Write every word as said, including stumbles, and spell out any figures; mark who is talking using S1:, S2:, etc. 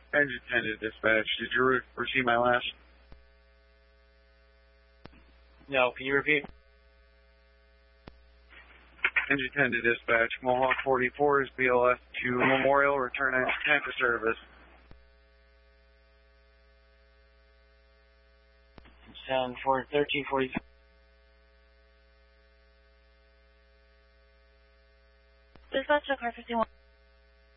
S1: Engine ten to dispatch. Did you re receive my last?
S2: No, can you repeat?
S1: Engine ten to dispatch. Mohawk forty-four is B L S to Memorial. Return engine ten to service.
S2: Sound for thirteen forty.
S3: Dispatch to car fifty-one.